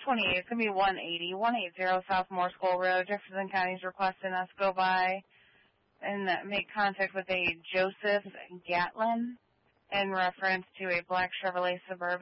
28. It's going to be 180 Sophomore School Road. Jefferson County's requesting us go by and make contact with a Joseph Gatlin in reference to a black Chevrolet Suburban.